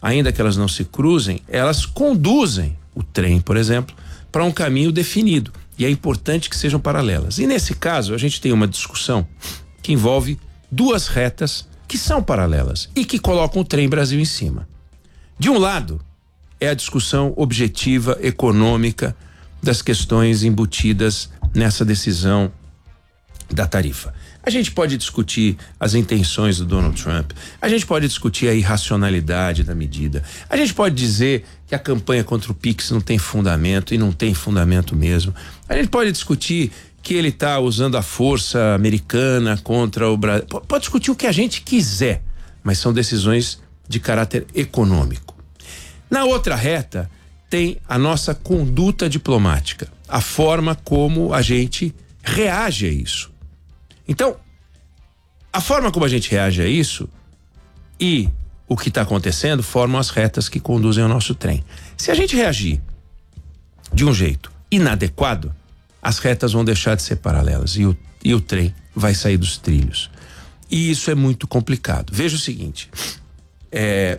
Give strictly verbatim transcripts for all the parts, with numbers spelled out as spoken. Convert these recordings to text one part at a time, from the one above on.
ainda que elas não se cruzem, elas conduzem o trem, por exemplo, para um caminho definido. E é importante que sejam paralelas. E nesse caso, a gente tem uma discussão que envolve duas retas que são paralelas e que colocam o trem Brasil em cima. De um lado, é a discussão objetiva, econômica, das questões embutidas nessa decisão da tarifa. A gente pode discutir as intenções do Donald Trump, a gente pode discutir a irracionalidade da medida, a gente pode dizer que a campanha contra o Pix não tem fundamento, e não tem fundamento mesmo, a gente pode discutir que ele está usando a força americana contra o Brasil, pode discutir o que a gente quiser, mas são decisões de caráter econômico. Na outra reta tem a nossa conduta diplomática, a forma como a gente reage a isso. Então, a forma como a gente reage a isso e o que está acontecendo formam as retas que conduzem ao nosso trem. Se a gente reagir de um jeito inadequado, as retas vão deixar de ser paralelas e o, e o trem vai sair dos trilhos. E isso é muito complicado. Veja o seguinte, é,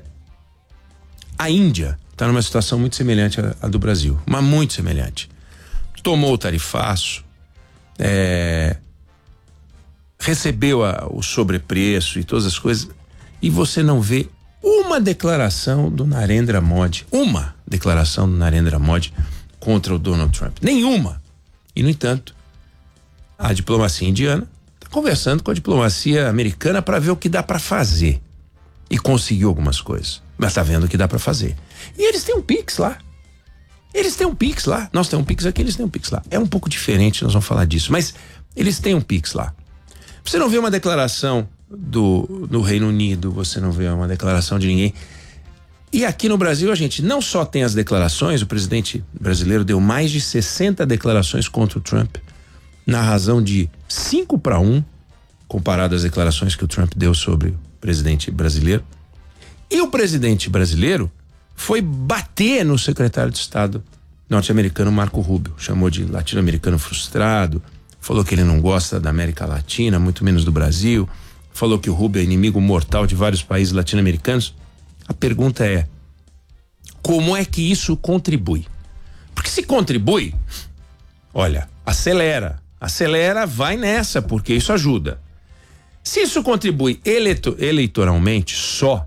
a Índia está numa situação muito semelhante à, à do Brasil, mas muito semelhante. Tomou o tarifaço, é, recebeu a, o sobrepreço e todas as coisas, e você não vê uma declaração do Narendra Modi, uma declaração do Narendra Modi contra o Donald Trump. Nenhuma. E, no entanto, a diplomacia indiana está conversando com a diplomacia americana para ver o que dá para fazer. E conseguiu algumas coisas, mas está vendo o que dá para fazer. E eles têm um Pix lá. Eles têm um Pix lá. Nós temos um Pix aqui, eles têm um Pix lá. É um pouco diferente, nós vamos falar disso, mas eles têm um Pix lá. Você não vê uma declaração do, do Reino Unido, você não vê uma declaração de ninguém. E aqui no Brasil a gente não só tem as declarações, o presidente brasileiro deu mais de sessenta declarações contra o Trump, na razão de cinco para um, comparado às declarações que o Trump deu sobre o presidente brasileiro. E o presidente brasileiro foi bater no secretário de Estado norte-americano Marco Rubio, chamou de latino-americano frustrado, falou que ele não gosta da América Latina, muito menos do Brasil, falou que o Rubio é inimigo mortal de vários países latino-americanos. A pergunta é, como é que isso contribui? Porque se contribui, olha, acelera, acelera, vai nessa, porque isso ajuda. Se isso contribui eleito, eleitoralmente só,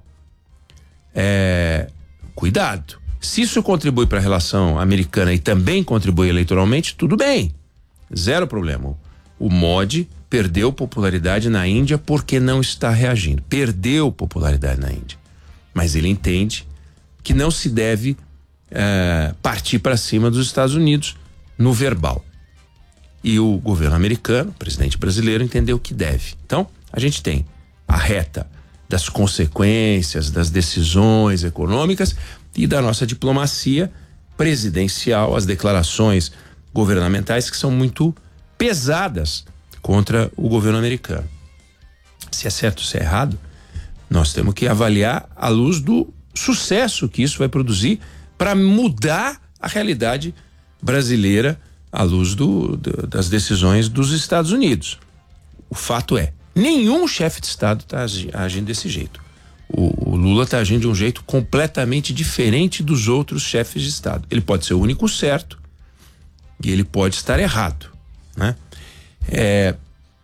é, cuidado. Se isso contribui para a relação americana e também contribui eleitoralmente, tudo bem. Zero problema. O Modi perdeu popularidade na Índia porque não está reagindo. Perdeu popularidade na Índia. Mas ele entende que não se deve eh, partir para cima dos Estados Unidos no verbal. E o governo americano, o presidente brasileiro, entendeu que deve. Então, a gente tem a reta das consequências, das decisões econômicas e da nossa diplomacia presidencial, as declarações governamentais que são muito pesadas contra o governo americano. Se é certo ou se é errado, nós temos que avaliar à luz do sucesso que isso vai produzir para mudar a realidade brasileira à luz do, do, das decisões dos Estados Unidos. O fato é, nenhum chefe de Estado está agindo desse jeito. O, o Lula está agindo de um jeito completamente diferente dos outros chefes de Estado. Ele pode ser o único certo, e ele pode estar errado, né? É,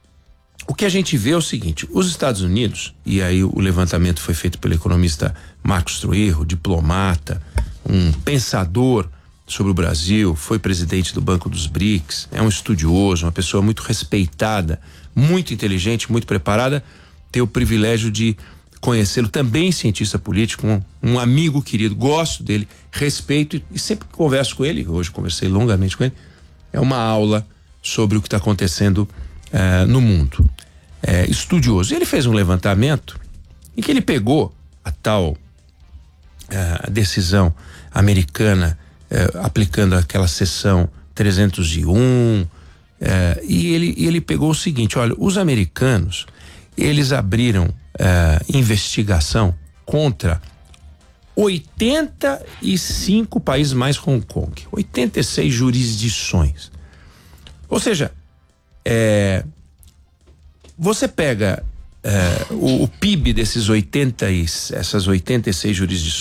o que a gente vê é o seguinte, os Estados Unidos, e aí o levantamento foi feito pelo economista Marcos Trujillo, diplomata, um pensador sobre o Brasil, foi presidente do Banco dos BRICS, é um estudioso, uma pessoa muito respeitada, muito inteligente, muito preparada, tenho o privilégio de conhecê-lo, também cientista político, um, um amigo querido, gosto dele, respeito e, e sempre que converso com ele, hoje conversei longamente com ele, é uma aula sobre o que está acontecendo eh, no mundo. É, estudioso. Ele fez um levantamento em que ele pegou a tal eh, decisão americana eh, aplicando aquela seção trezentos e um eh, e ele, e ele pegou o seguinte, olha, os americanos eles abriram Uh, investigação contra oitenta e cinco países mais Hong Kong, oitenta e seis jurisdições. Ou seja, é, você pega é, o, o P I B desses oitenta e, essas oitenta e seis jurisdições